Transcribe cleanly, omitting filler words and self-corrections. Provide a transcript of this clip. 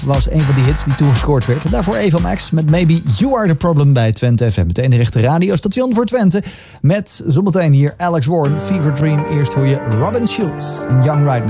was een van die hits die toen gescoord werd. Daarvoor Eva Max met Maybe You Are The Problem bij Twente FM. Het enige echte radiostation voor Twente. Met zometeen hier Alex Warren, Fever Dream. Eerst hoor je Robin Schulz en Young Right Now.